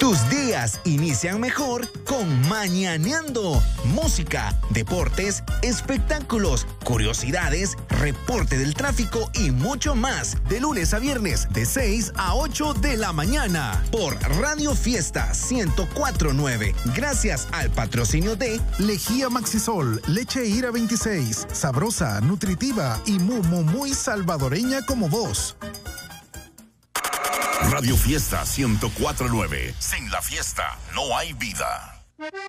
Tus días inician mejor con Mañaneando. Música, deportes, espectáculos, curiosidades, reporte del tráfico y mucho más. De lunes a viernes, de 6 a 8 de la mañana. Por Radio Fiesta 104.9. Gracias al patrocinio de Lejía Maxisol, leche Ira 26. Sabrosa, nutritiva y muy salvadoreña como vos. Radio Fiesta 104.9. Sin la fiesta no hay vida.